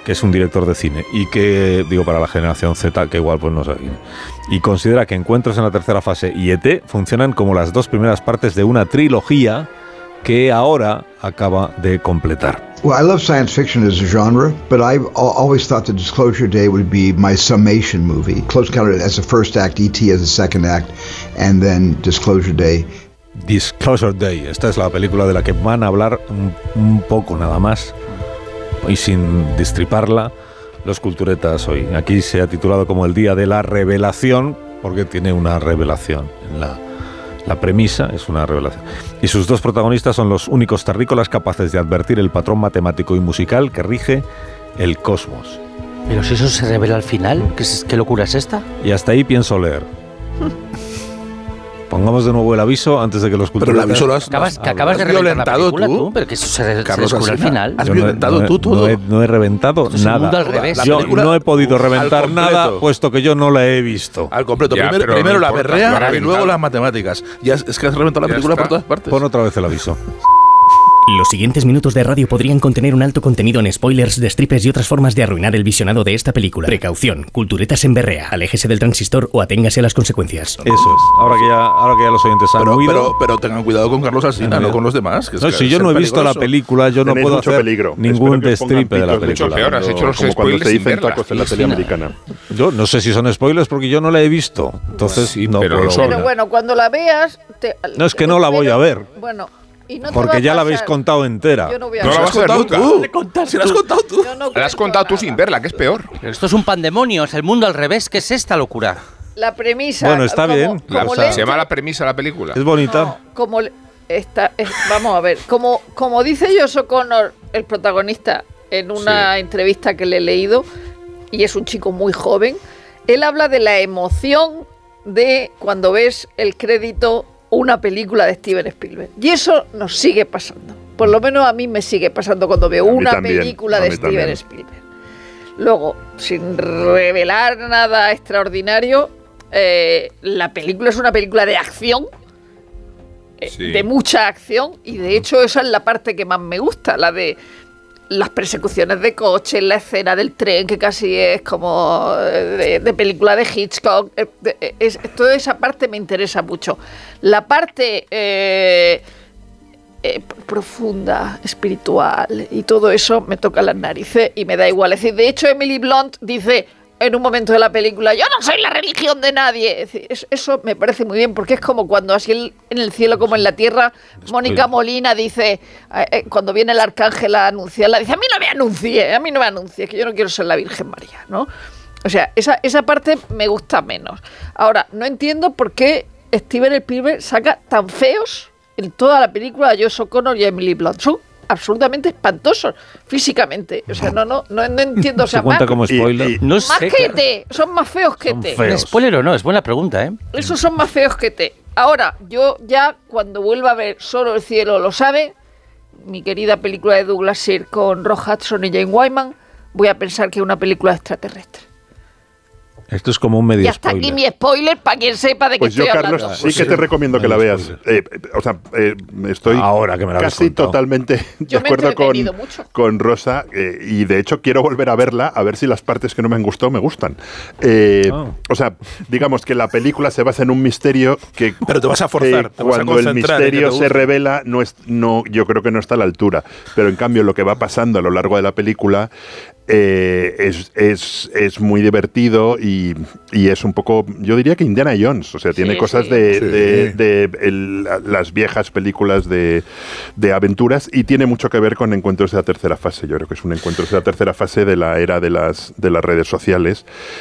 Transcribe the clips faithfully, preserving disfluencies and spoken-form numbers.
que es un director de cine, y que, digo, para la generación Z, que igual pues no sabe, y considera que Encuentros en la tercera fase y E T funcionan como las dos primeras partes de una trilogía que ahora acaba de completar. Well, I love science fiction as a genre, but I've always thought that Disclosure Day would be my summation movie. Close Encounter as the first act, E T as the second act, and then Disclosure Day. Disclosure Day, esta es la película de la que van a hablar un, un poco nada más, y sin destriparla, los culturetas hoy. Aquí se ha titulado como el Día de la Revelación, porque tiene una revelación en la... La premisa es una revelación. Y sus dos protagonistas son los únicos terrícolas capaces de advertir el patrón matemático y musical que rige el cosmos. Pero si eso se revela al final, ¿qué, es, qué locura es esta? Y hasta ahí pienso leer. Pongamos de nuevo el aviso antes de que los culturetas... Pero el aviso lo has... Acabas, que acabas de reventar la película, tú? tú, pero que eso se, Carlos, se descubre al final. Has violentado tú todo. No he, no he reventado Esto es nada. el mundo al revés. Yo no he podido reventar nada, puesto que yo no la he visto. Al completo. Ya, primero pero primero no la importa, berrea lo y luego las matemáticas. Ya es, es que has reventado la Ya película está. por todas partes. Pon otra vez el aviso. Los siguientes minutos de radio podrían contener un alto contenido en spoilers, destripes y otras formas de arruinar el visionado de esta película. Precaución, culturetas en berrea, aléjese del transistor o aténgase a las consecuencias. Eso es. Ahora que ya, ahora que ya los oyentes han Pero, huido... pero, pero tengan cuidado con Carlos Alsina, no con los demás. Que es No, que si yo es no he ser visto la peligroso. película, yo no Tenéis puedo mucho hacer peligro. ningún Espero que os pongan destripe de la picos de película. Mucho peor, has hecho los Como cuando spoilers se sin dicen verla. tacos en la tele americana. Yo no sé si son spoilers porque yo no la he visto. Entonces Sí, no pero puedo lo son. opinar. Pero bueno, cuando la veas... Te, No, es que no la voy a ver. Bueno, y no te Porque va a ya la pasar. habéis contado entera. Yo no voy a No ver. la Si vas la a has ver contado nunca. tú. Si la has contado tú. Yo no La has cuento contado tú nada. sin verla, que es peor. Pero esto es un pandemonio, es el mundo al revés. ¿Qué es esta locura? La premisa... Bueno, está como- bien. como La- lento- se llama la premisa de la película. Es bonita. No, como le- está, es- vamos a ver, como, como dice Josh O'Connor, el protagonista, en una Sí. entrevista que le he leído, y es un chico muy joven, él habla de la emoción de cuando ves el crédito una película de Steven Spielberg. Y eso nos sigue pasando. Por lo menos a mí me sigue pasando cuando veo A mí una también, película a de mí Steven también. Spielberg. Luego, sin revelar nada extraordinario, eh, la película es una película de acción, eh, Sí. de mucha acción, y de hecho esa es la parte que más me gusta, la de las persecuciones de coches, la escena del tren, que casi es como de, de película de Hitchcock. eh, de- es- toda esa parte me interesa mucho. La parte eh, eh, profunda, espiritual, y todo eso me toca las narices y me da igual. Es decir, de hecho Emily Blunt dice en un momento de la película, yo no soy la religión de nadie. Es decir, es- eso me parece muy bien, porque es como cuando así el- en el cielo como en la tierra, Mónica Molina dice, eh, eh, cuando viene el arcángel a anunciarla, dice, a mí no me anuncie, a mí no me anuncie, que yo no quiero ser la Virgen María, ¿no? O sea, esa, esa parte me gusta menos. Ahora, no entiendo por qué Steven Spielberg saca tan feos en toda la película a Josh O'Connor y a Emily Blunt. Son absolutamente espantosos físicamente. O sea, no, no, no, no entiendo. O sea, ¿Se cuenta más, como spoiler? Y- y- No más sé. que T. Son más feos que Son T. feos. ¿Spoiler o no? Es buena pregunta, ¿eh? Esos son más feos que T. Ahora, yo ya cuando vuelva a ver Solo el cielo lo sabe, mi querida película de Douglas Sirk con Rock Hudson y Jane Wyman, voy a pensar que es una película extraterrestre. Esto es como un medio Y hasta spoiler. aquí mi spoiler para quien sepa de qué Pues yo, estoy Carlos, hablando. sí que te recomiendo que la Medio veas. Eh, eh, o sea, eh, estoy Ahora que me la habéis casi contado. totalmente de Yo me he acuerdo con, entretenido mucho. con Rosa eh, y de hecho quiero volver a verla a ver si las partes que no me han gustado me gustan. Eh, Ah. O sea, digamos que la película se basa en un misterio que Pero te vas a forzar, eh, te vas a cuando el concentrar en que misterio te se guste. revela no es, no, yo creo que no está a la altura. Pero en cambio lo que va pasando a lo largo de la película eh, es, es, es muy divertido y, y es un poco, yo diría que Indiana Jones, o sea, tiene Sí, cosas sí. de, Sí. de, de el- las viejas películas de, de aventuras y tiene mucho que ver con Encuentros de la tercera fase. Yo creo que es un Encuentros de la tercera fase de la era de las, de las redes sociales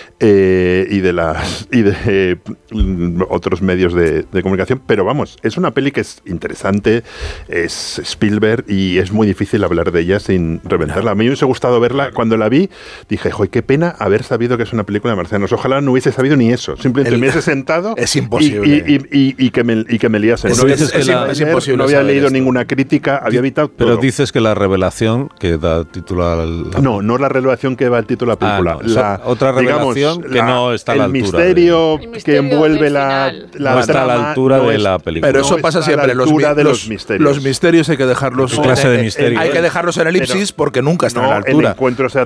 eh, y de las y de mm, otros medios de, de comunicación, pero vamos, es una peli que es interesante, es Spielberg y es muy difícil hablar de ella sin reventarla. A mí me hubiese gustado verla, cuando la vi dije, joder, qué pena haber sabido que es una película de marcianos, ojalá no hubiese sabido ni eso, simplemente El- me hubiese sentado es y- imposible. y, y, y- y que me, y que me liasen. Es- no, es- había- es- no es había- imposible no había saber leído esto. ninguna crítica, había evitado Pero todo. dices que la revelación que da título al... No, no la revelación que va el título de la película. Ah, no, la, so- otra revelación que no está a la el altura misterio El que misterio envuelve del la, final. la No está a la trama altura no de es- la película. Pero no eso pasa está a la siempre. Los, altura mi- de los, los misterios. los misterios hay que dejarlos. ¿Qué clase de misterio? Hay que dejarlos en elipsis porque nunca están No, a la el altura. encuentro se